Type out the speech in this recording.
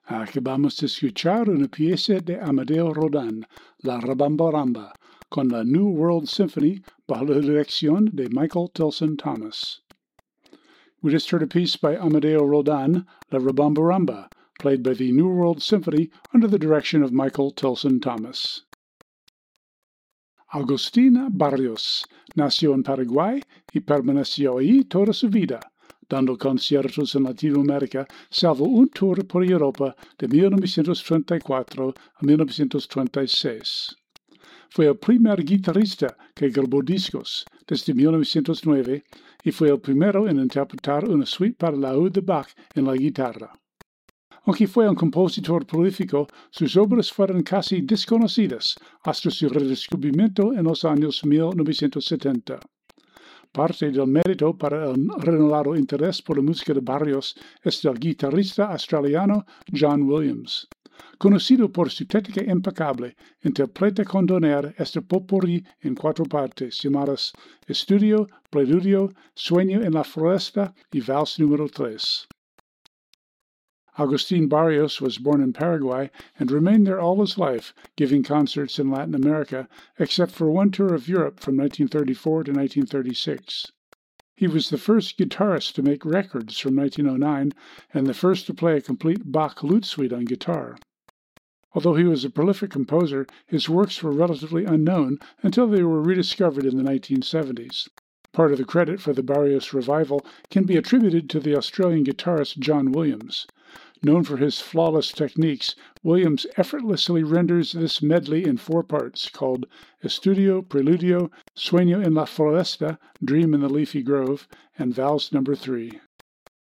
Acabamos de escuchar una pieza de Amadeo Rodán, La Rabambaramba, con la New World Symphony bajo la dirección de Michael Tilson Thomas. We just heard a piece by Amadeo Rodán, La Rabambaramba, played by the New World Symphony under the direction of Michael Tilson Thomas. Agustín Barrios nació en Paraguay y permaneció allí toda su vida, dando conciertos en Latinoamérica, salvo un tour por Europa de 1934 a 1936. Fue el primer guitarrista que grabó discos desde 1909 y fue el primero en interpretar una suite para laúd de Bach en la guitarra. Aunque fue un compositor prolífico, sus obras fueron casi desconocidas hasta su redescubrimiento en los años 1970. Parte del mérito para el renovado interés por la música de Barrios es del guitarrista australiano John Williams. Conocido por su técnica impecable, interpreta con donaire este potpourri en 4 partes llamadas Estudio, Preludio, Sueño en la Floresta y Vals número 3. Agustín Barrios was born in Paraguay and remained there all his life, giving concerts in Latin America, except for one tour of Europe from 1934 to 1936. He was the first guitarist to make records from 1909 and the first to play a complete Bach lute suite on guitar. Although he was a prolific composer, his works were relatively unknown until they were rediscovered in the 1970s. Part of the credit for the Barrios revival can be attributed to the Australian guitarist John Williams. Known for his flawless techniques, Williams effortlessly renders this medley in 4 parts called Estudio, Preludio, Sueño en la Floresta, Dream in the Leafy Grove, and Vals number 3.